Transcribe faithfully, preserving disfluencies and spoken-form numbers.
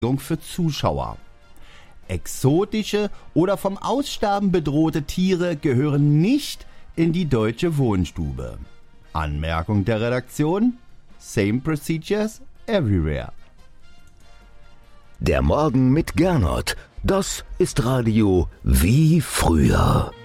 für Zuschauer. Exotische oder vom Aussterben bedrohte Tiere gehören nicht in die deutsche Wohnstube. Anmerkung der Redaktion: Same procedures everywhere. Der Morgen mit Gernot, das ist Radio wie früher.